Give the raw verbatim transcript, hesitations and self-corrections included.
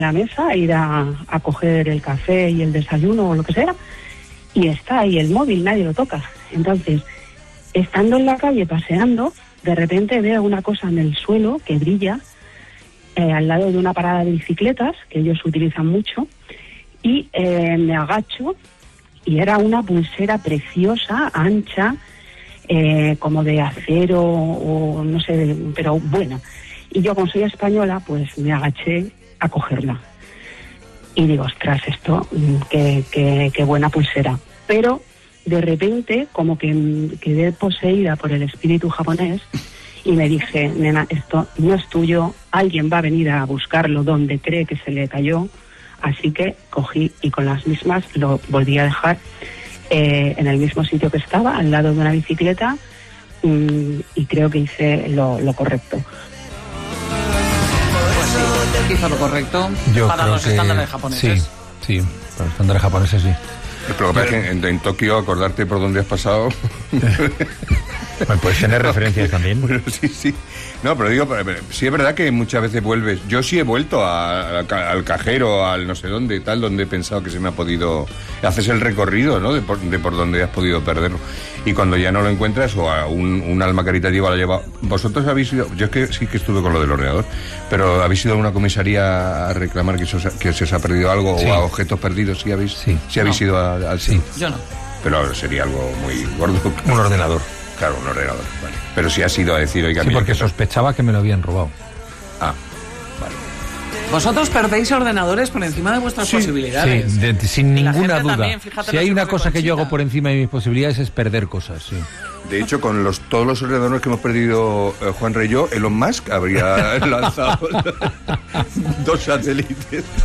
la mesa a ir a, a coger el café y el desayuno o lo que sea, y está ahí el móvil, nadie lo toca. Entonces, estando en la calle paseando, de repente veo una cosa en el suelo que brilla eh, al lado de una parada de bicicletas, que ellos utilizan mucho, y eh, me agacho y era una pulsera preciosa, ancha, eh, como de acero o no sé, pero buena. Y yo, como soy española, pues me agaché a cogerla. Y digo, ostras, esto, qué, qué, qué buena pulsera. Pero de repente, como que quedé poseída por el espíritu japonés y me dije, nena, esto no es tuyo, alguien va a venir a buscarlo donde cree que se le cayó. Así que cogí y con las mismas lo volví a dejar eh, en el mismo sitio que estaba, al lado de una bicicleta, mmm, y creo que hice lo, lo correcto. Pues sí, hizo lo correcto. Yo para creo los que estándares japoneses. Sí, sí, para los estándares japoneses sí. El problema es que en, en Tokio, acordarte por dónde has pasado... Bueno, puedes tener referencias también. Bueno, sí, sí. No, pero digo, pero, pero, sí es verdad que muchas veces vuelves. Yo sí he vuelto a, a, al cajero, al no sé dónde, tal, donde he pensado que se me ha podido... Haces el recorrido, ¿no? De por, de por donde has podido perderlo. Y cuando ya no lo encuentras, o a un, un alma caritativa lo lleva... Vosotros habéis ido... Yo es que sí que estuve con lo del ordenador, pero ¿habéis ido a una comisaría a reclamar que, os, que se os ha perdido algo sí. o a objetos perdidos? ¿Sí habéis, sí. ¿sí habéis no. ido a, al sí? Yo no. Pero sería algo muy gordo. Un ordenador. Claro, un ordenador, vale. Pero si has ido a decir, oiga... Sí, porque sospechaba que me lo habían robado. Ah, vale. Vosotros perdéis ordenadores por encima de vuestras sí, posibilidades. Sí, de, de, sin ninguna duda. También, fíjate, si hay una cosa Conchita. que yo hago por encima de mis posibilidades es perder cosas, sí. De hecho, con los todos los ordenadores que hemos perdido eh, Juanra y yo, Elon Musk habría lanzado dos satélites.